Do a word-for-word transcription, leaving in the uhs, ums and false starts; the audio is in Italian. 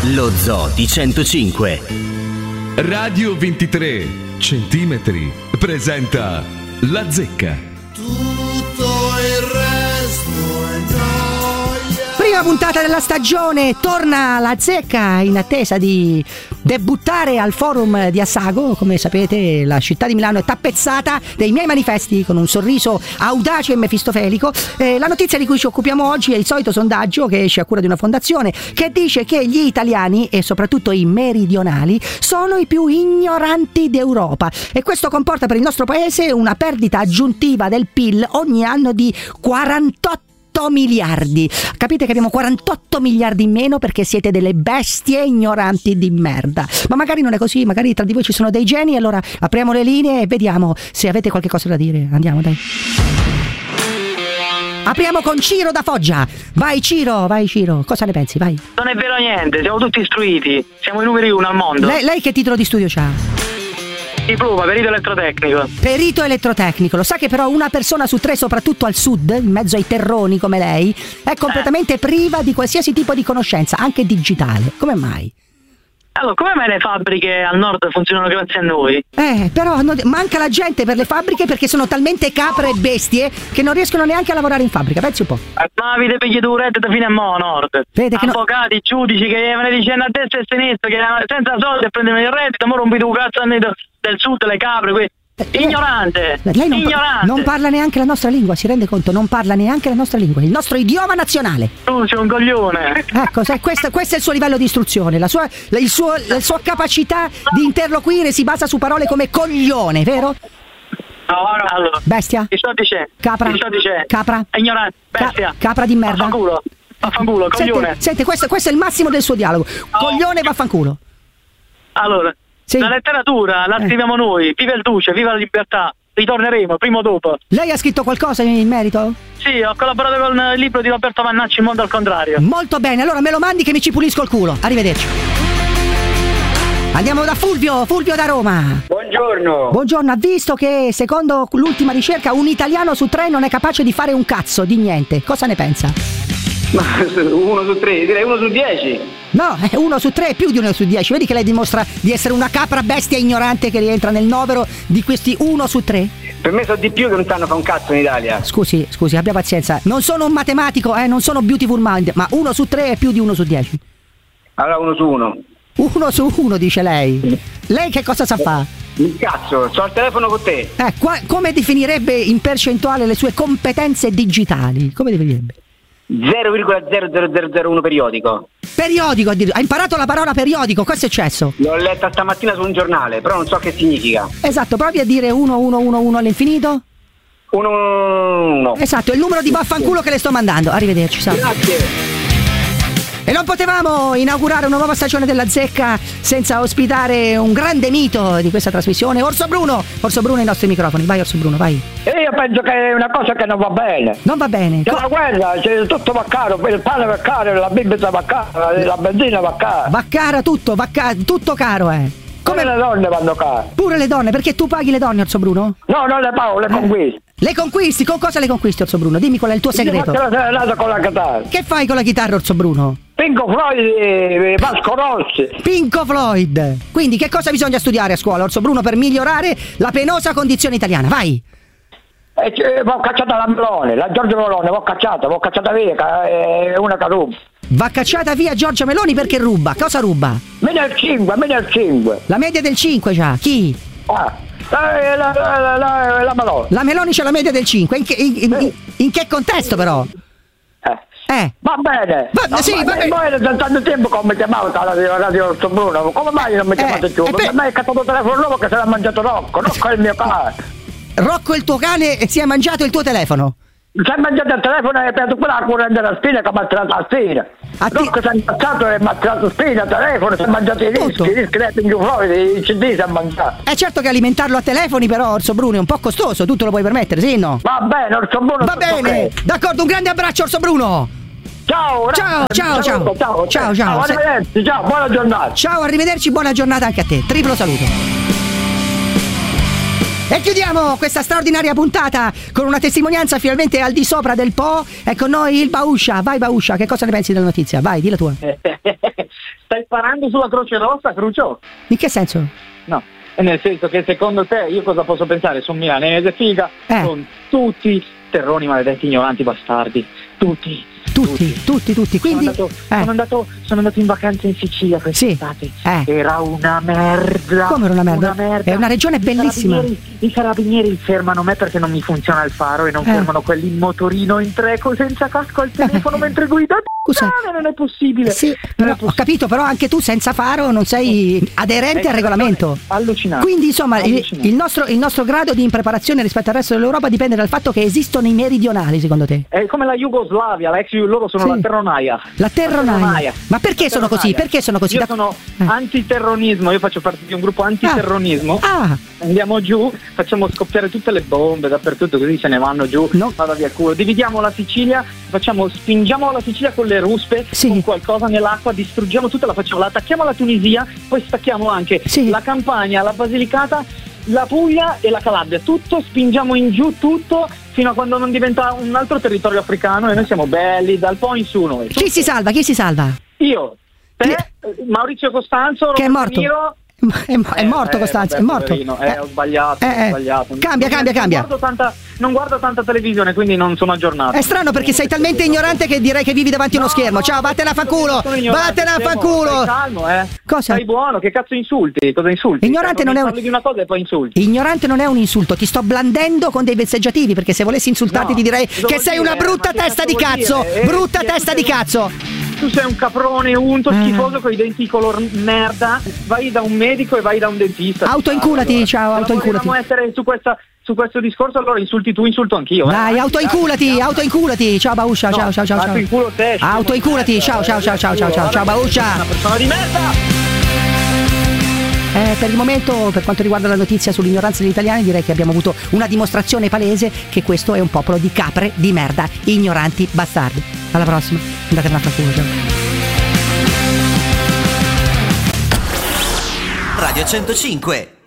Lo Zoo di centocinque. Radio ventitré centimetri presenta La Zecca. Tutto il resto è gioia. Prima puntata della stagione, torna La Zecca in attesa di debuttare al forum di Assago. Come sapete, la città di Milano è tappezzata dei miei manifesti con un sorriso audace e mefistofelico. Eh, la notizia di cui ci occupiamo oggi è il solito sondaggio che esce a cura di una fondazione che dice che gli italiani, e soprattutto i meridionali, sono i più ignoranti d'Europa, e questo comporta per il nostro paese una perdita aggiuntiva del P I L ogni anno di quarantotto miliardi. Capite che abbiamo quarantotto miliardi in meno perché siete delle bestie ignoranti di merda. Ma magari non è così, magari tra di voi ci sono dei geni. Allora apriamo le linee e vediamo se avete qualche cosa da dire. Andiamo, dai. Apriamo con Ciro da Foggia. Vai Ciro, vai Ciro, cosa ne pensi? Vai. Non è vero niente, siamo tutti istruiti, siamo i numeri uno al mondo. Lei, lei che titolo di studio c'ha? Diploma, perito elettrotecnico. Perito elettrotecnico. Lo sa che però una persona su tre, soprattutto al sud, in mezzo ai terroni come lei, è completamente eh. priva di qualsiasi tipo di conoscenza, anche digitale. Come mai? Allora, come mai le fabbriche al nord funzionano grazie a noi? Eh, però no, manca la gente per le fabbriche perché sono talmente capre e bestie che non riescono neanche a lavorare in fabbrica. Pensi un po'. Ma vi deve pigliare un reddito fino a mo' nord. Vede che avvocati, no... giudici che vanno dicendo a destra e a sinistra che senza soldi prendono il reddito, mo rompito un cazzo del sud, le capre, qui. Ignorante. Lei non, Ignorante. non parla neanche la nostra lingua, si rende conto? Non parla neanche la nostra lingua, il nostro idioma nazionale. Tu sei un coglione. Ecco, sai, questo, questo è il suo livello di istruzione. La sua, la, il suo, la sua capacità di interloquire si basa su parole come coglione, vero? No, allora. Bestia. Ti sto dicendo. Capra. Ti sto dicendo. Capra. Ignorante. Bestia. Ca- capra di merda. Vaffanculo. Vaffanculo, coglione. Senti, senti questo, questo è il massimo del suo dialogo. No. Coglione, vaffanculo. Allora. Sì. La letteratura la scriviamo eh. noi. Viva il duce, viva la libertà. Ritorneremo, prima o dopo. Lei ha scritto qualcosa in merito? Sì, ho collaborato con il libro di Roberto Vannacci, Il mondo al contrario. Molto bene, allora me lo mandi che mi ci pulisco il culo. Arrivederci. Andiamo da Fulvio, Fulvio da Roma. Buongiorno. Buongiorno, ha visto che secondo l'ultima ricerca un italiano su tre non è capace di fare un cazzo, di niente. Cosa ne pensa? Ma uno su tre, direi uno su dieci. No, è uno su tre, è più di uno su dieci. Vedi che lei dimostra di essere una capra bestia ignorante che rientra nel novero di questi uno su tre? Per me sono di più che non sanno fare un cazzo in Italia. Scusi, scusi, abbia pazienza. Non sono un matematico, eh, non sono Beautiful Mind, ma uno su tre è più di uno su dieci. Allora uno su uno. Uno su uno, dice lei. Lei che cosa sa fare? Il cazzo, sto al telefono con te. Eh, qua, come definirebbe in percentuale le sue competenze digitali? Come definirebbe? zero virgola zero zero zero zero uno periodico. Periodico, ha imparato la parola periodico, cosa è successo? L'ho letta stamattina su un giornale, però non so che significa. Esatto, provi a dire uno uno uno uno all'infinito. uno uno uno. Esatto, è il numero di vaffanculo che le sto mandando. Arrivederci, salve. Grazie. E non potevamo inaugurare una nuova stagione della Zecca senza ospitare un grande mito di questa trasmissione, Orso Bruno. Orso Bruno ai nostri microfoni. Vai Orso Bruno, vai. E io penso che è una cosa che non va bene. Non va bene. C'è la guerra, c'è tutto va caro, il pane va caro, la bibita va cara, la benzina va cara. Va cara tutto, va ca- tutto caro, eh. Come le donne vanno care. Pure le donne, perché tu paghi le donne, Orso Bruno? No, non le pago, le conquisti. Le conquisti? Con cosa le conquisti, Orso Bruno? Dimmi qual è il tuo segreto. Io sono nato con la chitarra. Che fai con la chitarra, Orso Bruno? Pinco Floyd e Vasco Rossi. Pinco Floyd. Quindi che cosa bisogna studiare a scuola, Orso Bruno, per migliorare la penosa condizione italiana? Vai. E c- l'ho cacciata la Melone, la Giorgio Melone, l'ho cacciata, l'ho cacciata via, è una che ruba. Va cacciata via Giorgia Meloni perché ruba. Cosa ruba? Media il cinque, media il cinque. La media del cinque già. Chi? Ah, la, la, la, la, la Meloni. La Meloni c'ha la media del cinque. In che, in, in, in che contesto però? Eh. Eh. Va bene. Va, no, sì, ma va bene. Poi da tanto tempo che mi chiamavo dalla radio Orso Bruno. Come mai non mi chiamate eh, più? eh, Perché per... mi hai cattato il telefono nuovo che se l'ha mangiato Rocco. Rocco è il mio cane. Rocco il tuo cane e si è mangiato il tuo telefono. Si è mangiato il telefono e ha preso quella cura della spina che mi ha tirato la spina. Rocco si è ammazzato e mi ha tirato spina, telefono, si è mangiato i dischi, i dischi dei Pink Floyd, i C D si è mangiato. È certo che alimentarlo a telefoni però, Orso Bruno, è un po' costoso, tu te lo puoi permettere, sì o no? Va bene, Orso Bruno. Va bene, okay. D'accordo, un grande abbraccio Orso Bruno. Ciao, ciao, ciao, ciao, ciao, ciao, ciao, ciao, arrivederci, ciao, buona giornata. Ciao, arrivederci, buona giornata anche a te. Triplo saluto. E chiudiamo questa straordinaria puntata con una testimonianza finalmente al di sopra del Po. È con noi il Bauscia. Vai Bauscia, che cosa ne pensi della notizia? Vai, di la tua. stai sparando sulla Croce Rossa, Crucio? In che senso? No, nel senso che secondo te io cosa posso pensare? Sono milanese, figa, Eh. sono tutti terroni maledetti, ignoranti, bastardi, tutti. Tutti, tutti, tutti. Quindi, sono, andato, eh. sono, andato, sono andato in vacanza in Sicilia quest'estate. Sì, eh. Era una merda. Come era una merda? Una merda. È una regione I bellissima. carabinieri, I carabinieri fermano me perché non mi funziona il faro e non Eh. fermano quelli in motorino in treco senza casco al telefono mentre guida. Scusa. No, non è possibile. Sì, Non però, è ho possibile. capito, però anche tu senza faro non sei aderente Eh, al regolamento. Allucinante. Quindi insomma il, Allucinante. il nostro, il nostro grado di impreparazione rispetto al resto dell'Europa dipende dal fatto che esistono i meridionali, secondo te? È come la Jugoslavia, la ex loro sono Sì. la terronaia. La terronaia. Ma perché La sono così? terronaia. Perché sono così? Io Da- sono Eh. antiterrorismo, io faccio parte di un gruppo antiterrorismo. Ah, Andiamo giù, facciamo scoppiare tutte le bombe dappertutto, così se ne vanno giù, No. vada via il culo. Dividiamo la Sicilia, facciamo, spingiamo la Sicilia con le ruspe, Sì. con qualcosa nell'acqua, distruggiamo tutta, la facciamo, la attacchiamo alla Tunisia, poi stacchiamo anche Sì. la Campania, la Basilicata, la Puglia e la Calabria. Tutto, spingiamo in giù tutto fino a quando non diventa un altro territorio africano e noi siamo belli dal po' in su noi. chi si salva? Chi si salva? Io, te, Chi- Maurizio Costanzo, Che è Roberto morto. Miro. È, mo- è Eh, morto eh, Costanzo, è vabbè, morto. poverino, eh, ho sbagliato, eh, ho eh. sbagliato. Cambia, Non- cambia, non cambia. Guardo tanta, non guardo tanta televisione, quindi non sono aggiornato. È strano perché sei talmente ignorante che direi che vivi davanti a uno No, schermo. no, Ciao, vattene a fa culo! sono ignorante, Vattene a fa Stai culo! calmo, eh. Cosa? Stai buono, che cazzo insulti? Cosa insulti? Ignorante Cioè, non è un- parli di una cosa e poi insulti. Ignorante non è un insulto, ti sto blandendo con dei vezzeggiativi perché se volessi insultarti No, ti direi cosa che vuol sei dire? una brutta Ma che testa di cazzo vuol cazzo! dire? Eh, Brutta sì, testa tu di sei un- cazzo! Tu sei un caprone unto, Eh. schifoso, con i denti color merda. Vai da un medico e vai da un dentista. Autoinculati, Allora, ciao, se autoinculati. vogliamo essere su questa su questo discorso, allora insulti tu, insulto anch'io. eh. Dai, autoinculati, autoinculati! Ciao Bauscia, No, ciao ciao ciao ma ciao! tu in culo te, scemo Autoinculati, di ciao merda, ciao ciao eh, ciao ciao ciao ciao guarda che sei Bauscia! una persona di merda! Eh, per il momento, per quanto riguarda la notizia sull'ignoranza degli italiani, direi che abbiamo avuto una dimostrazione palese che questo è un popolo di capre, di merda, ignoranti, bastardi. Alla prossima, andatevene a far culo, ciao. Radio centocinque